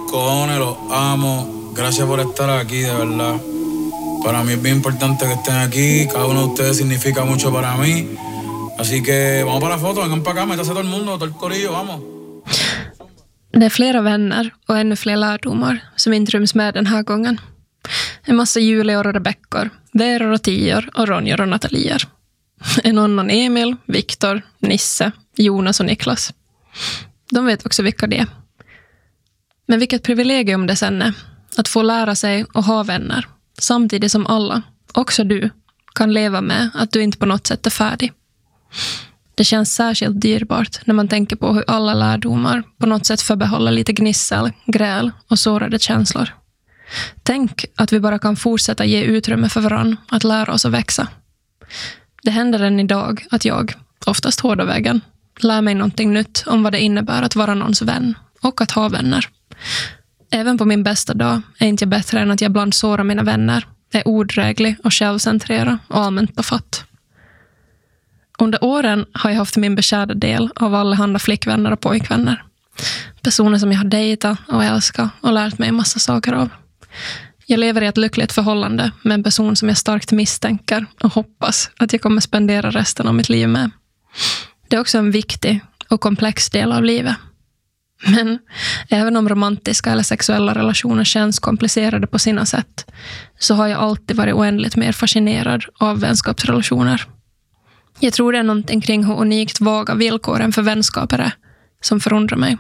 cojones, los amo. Gracias por estar aquí, de verdad. Para mí es bien importante que estén aquí. Cada uno de ustedes significa mucho para mí. Así que vamos para la foto, vengan para acá, métase todo el mundo, todo el corillo, vamos. Det är flera vänner och ännu fler lärdomar som inte ryms med den här gången. En massa Julior och Rebeckor, Veror och Tior och Ronjor och Natalier. En annan Emil, Viktor, Nisse, Jonas och Niklas. De vet också vilka det är. Men vilket privilegium det sen är att få lära sig och ha vänner samtidigt som alla, också du, kan leva med att du inte på något sätt är färdig. Det känns särskilt dyrbart när man tänker på hur alla lärdomar på något sätt förbehåller lite gnissel, gräl och sårade känslor. Tänk att vi bara kan fortsätta ge utrymme för varann att lära oss att växa. Det händer än idag att jag, oftast hårda vägen, lär mig någonting nytt om vad det innebär att vara någons vän och att ha vänner. Även på min bästa dag är inte jag bättre än att jag ibland sårar mina vänner, är ordräglig och självcentrerad och allmänt befatt. Under åren har jag haft min beskärda del av allehanda flickvänner och pojkvänner. Personer som jag har dejtat och älskat och lärt mig en massa saker av. Jag lever i ett lyckligt förhållande med en person som jag starkt misstänker och hoppas att jag kommer spendera resten av mitt liv med. Det är också en viktig och komplex del av livet. Men även om romantiska eller sexuella relationer känns komplicerade på sina sätt, så har jag alltid varit oändligt mer fascinerad av vänskapsrelationer. Jag tror det är någonting kring hur unikt vaga villkoren för vänskaper är som förundrar mig.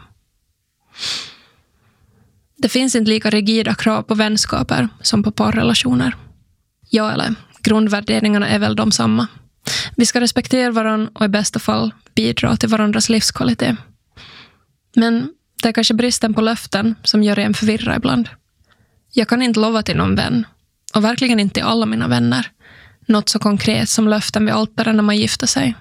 Det finns inte lika rigida krav på vänskaper som på parrelationer. Ja, eller grundvärderingarna är väl de samma. Vi ska respektera varandra och i bästa fall bidra till varandras livskvalitet. Men det är kanske bristen på löften som gör en förvirrad ibland. Jag kan inte lova till någon vän, och verkligen inte till alla mina vänner, något så konkret som löften vid altaret när man gifter sig.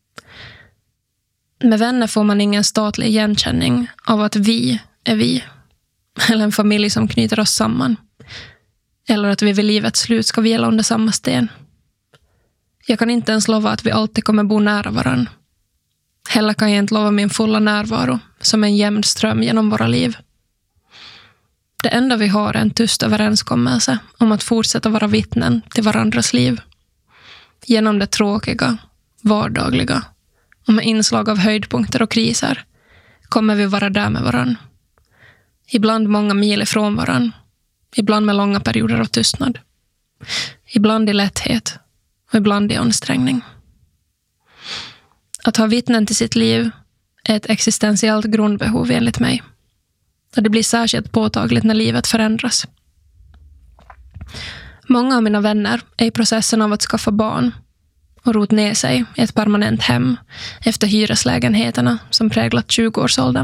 Med vänner får man ingen statlig igenkänning av att vi är vi. Eller en familj som knyter oss samman. Eller att vi vid livets slut ska vila under samma sten. Jag kan inte ens lova att vi alltid kommer bo nära varann. Heller kan jag inte lova min fulla närvaro som en jämn ström genom våra liv. Det enda vi har är en tyst överenskommelse om att fortsätta vara vittnen till varandras liv. Genom det tråkiga, vardagliga och med inslag av höjdpunkter och kriser kommer vi vara där med varann. Ibland många mil ifrån varann. Ibland med långa perioder av tystnad. Ibland i lätthet och ibland i ansträngning. Att ha vittnen till sitt liv är ett existentiellt grundbehov enligt mig. Och det blir särskilt påtagligt när livet förändras. Många av mina vänner är i processen av att skaffa barn och rot ner sig i ett permanent hem efter hyreslägenheterna som präglat 20-årsåldern.